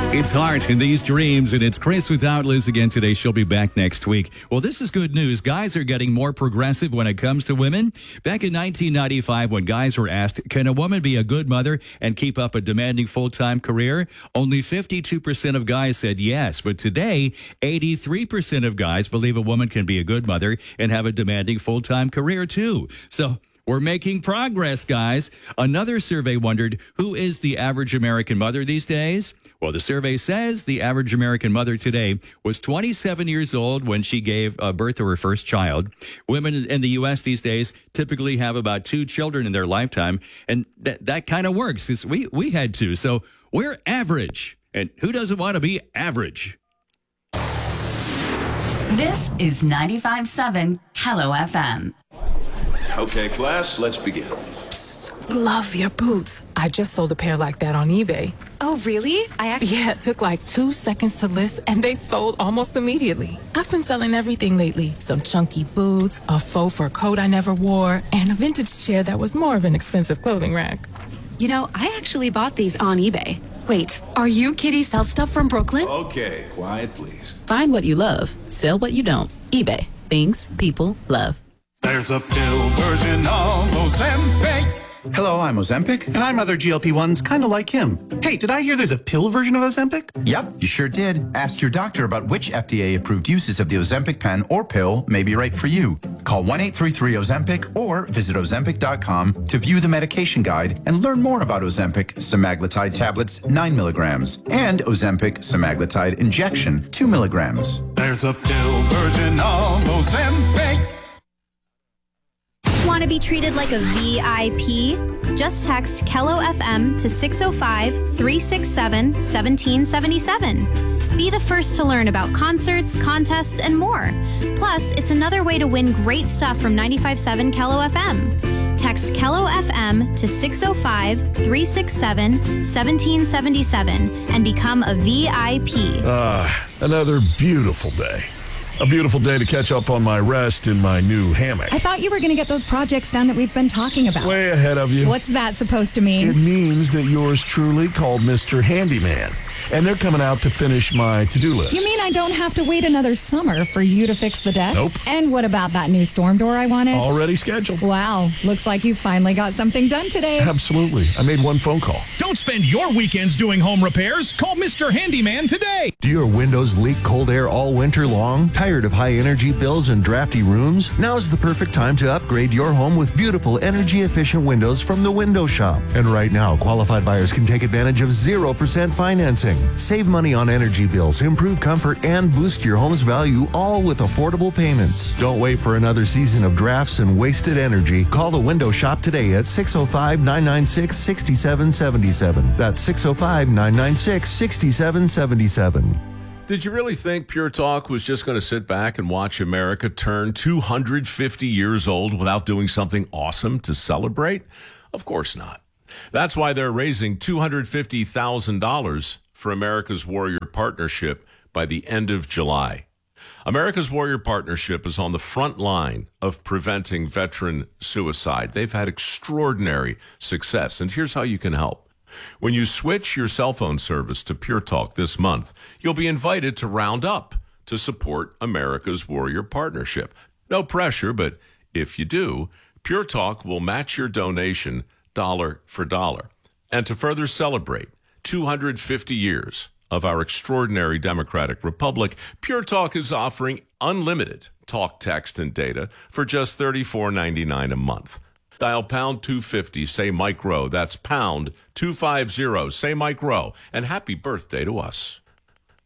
It's Heart in These Dreams, and it's Chris without Liz again today. She'll be back next week. Well, this is good news. Guys are getting more progressive when it comes to women. Back in 1995, when guys were asked, can a woman be a good mother and keep up a demanding full-time career? Only 52% of guys said yes. But today, 83% of guys believe a woman can be a good mother and have a demanding full-time career, too. So we're making progress, guys. Another survey wondered, who is the average American mother these days? Well, the survey says the average American mother today was 27 years old when she gave birth to her first child. Women in the U.S. these days typically have about 2 children in their lifetime, and that kind of works. We had 2, so we're average. And who doesn't want to be average? This is 95.7 Hello FM. Okay, class, let's begin. Psst, love your boots. I just sold a pair like that on eBay. Oh, really? Yeah, it took like 2 seconds to list, and they sold almost immediately. I've been selling everything lately. Some chunky boots, a faux fur coat I never wore, and a vintage chair that was more of an expensive clothing rack. You know, I actually bought these on eBay. Wait, are you Kitty Sell Stuff from Brooklyn? Okay, quiet, please. Find what you love. Sell what you don't. eBay. Things people love. There's a pill version of Ozempic. Hello, I'm Ozempic. And I'm other GLP-1s kind of like him. Hey, did I hear there's a pill version of Ozempic? Yep, you sure did. Ask your doctor about which FDA-approved uses of the Ozempic pen or pill may be right for you. Call 1-833-OZEMPIC or visit Ozempic.com to view the medication guide and learn more about Ozempic semaglutide tablets 9 milligrams and Ozempic semaglutide injection 2 milligrams. There's a pill version of Ozempic. Want to be treated like a VIP? Just text Kello FM to 605-367-1777. Be the first to learn about concerts, contests, and more. Plus, it's another way to win great stuff from 95.7 Kello FM. Text Kello FM to 605-367-1777 and become a VIP. Another beautiful day. A beautiful day to catch up on my rest in my new hammock. I thought you were going to get those projects done that we've been talking about. Way ahead of you. What's that supposed to mean? It means that yours truly called Mr. Handyman. And they're coming out to finish my to-do list. You mean I don't have to wait another summer for you to fix the deck? Nope. And what about that new storm door I wanted? Already scheduled. Wow. Looks like you finally got something done today. Absolutely. I made one phone call. Don't spend your weekends doing home repairs. Call Mr. Handyman today. Do your windows leak cold air all winter long? Tired of high energy bills and drafty rooms? Now's the perfect time to upgrade your home with beautiful energy-efficient windows from the Window Shop. And right now, qualified buyers can take advantage of 0% financing. Save money on energy bills, improve comfort, and boost your home's value, all with affordable payments. Don't wait for another season of drafts and wasted energy. Call the Window Shop today at 605-996-6777. That's 605-996-6777. Did you really think Pure Talk was just going to sit back and watch America turn 250 years old without doing something awesome to celebrate? Of course not. That's why they're raising $250,000 for America's Warrior Partnership by the end of July. America's Warrior Partnership is on the front line of preventing veteran suicide. They've had extraordinary success, and here's how you can help. When you switch your cell phone service to Pure Talk this month, you'll be invited to round up to support America's Warrior Partnership. No pressure, but if you do, Pure Talk will match your donation dollar for dollar. And to further celebrate 250 years of our extraordinary democratic republic, Pure Talk is offering unlimited talk, text, and data for just $34.99 a month. Dial pound 250, say Mike Rowe. That's pound 250, say Mike Rowe. And happy birthday to us.